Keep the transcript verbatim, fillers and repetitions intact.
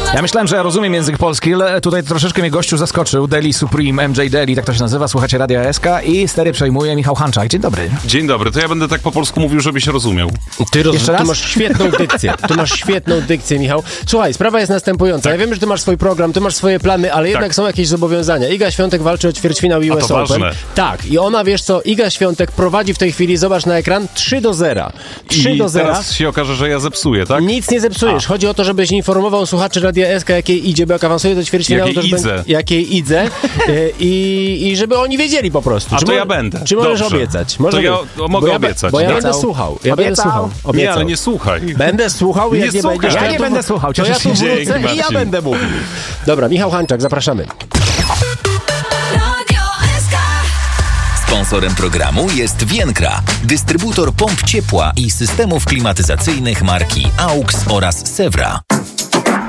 Ja myślałem, że ja rozumiem język polski, ale tutaj troszeczkę mnie gościu zaskoczył. Deli Supreme, M J Deli, tak to się nazywa. Słuchacie Radia S K i stery przejmuje Michał Hanczak. Dzień dobry. Dzień dobry, to ja będę tak po polsku mówił, żebyś rozumiał. Ty, roz... Jeszcze raz? ty masz świetną dykcję. Ty masz świetną dykcję, Michał. Słuchaj, sprawa jest następująca. Tak. Ja wiem, że ty masz swój program, ty masz swoje plany, ale jednak Tak. są jakieś zobowiązania. Iga Świątek walczy o ćwierćfinał U S to Open. ważne. Tak, i ona, wiesz co, Iga Świątek prowadzi w tej chwili, zobacz na ekran, trzy do zera. trzy I do zera. teraz się okaże, że ja zepsuję, tak? Nic nie zepsujesz. A. Chodzi o to, żebyś informował słuchaczy Radia S K, jakiej idzie, bo jak awansuje do ćwierćfinału, Jakiej to idze. będzie- jakiej idze. Y, I, I żeby oni wiedzieli po prostu. A Czy to mo- ja będę. Czy możesz Dobrze. obiecać? To Może ja być. o, mogę bo ja, be- obiecać. Bo ja Obiecał. będę słuchał. Ja będę Obiecał. słuchał. Nie, Obiecał. ale nie słuchaj. Będę słuchał, Nie jak nie słuchaj. będziesz. Ja to nie tu- będę słuchał, to cieszę ja tu się. wrócę Dzięki, i ja Marcin. będę mówił. Dobra, Michał Hanczak, zapraszamy. Sponsorem programu jest Vienkra, dystrybutor pomp ciepła i systemów klimatyzacyjnych marki A U X oraz Sewra.